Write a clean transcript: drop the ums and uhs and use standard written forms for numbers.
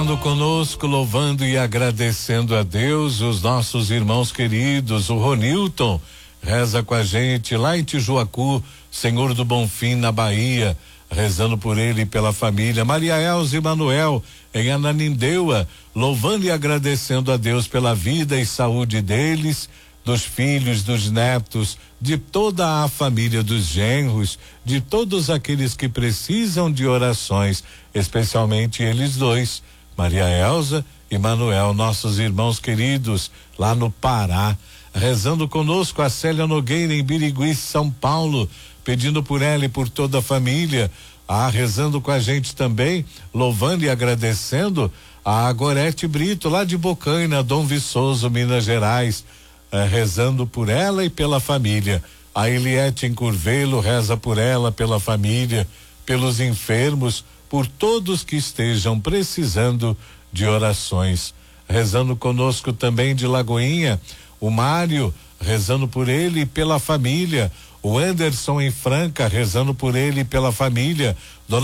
rezando conosco, louvando e agradecendo a Deus, os nossos irmãos queridos. O Ronilton reza com a gente lá em Tijuacu, Senhor do Bonfim, na Bahia, rezando por ele e pela família. Maria Elza e Manuel em Ananindeua, louvando e agradecendo a Deus pela vida e saúde deles, dos filhos, dos netos, de toda a família, dos genros, de todos aqueles que precisam de orações, especialmente eles dois, Maria Elza e Manuel, nossos irmãos queridos lá no Pará. Rezando conosco a Célia Nogueira em Birigui, São Paulo, pedindo por ela e por toda a família. Rezando com a gente também, louvando e agradecendo a Gorete Brito, lá de Bocaina, Dom Viçoso, Minas Gerais, rezando por ela e pela família. A Eliette em Curvelo reza por ela, pela família, pelos enfermos, por todos que estejam precisando de orações. Rezando conosco também de Lagoinha, o Mário, rezando por ele e pela família. O Anderson em Franca, rezando por ele e pela família. Dona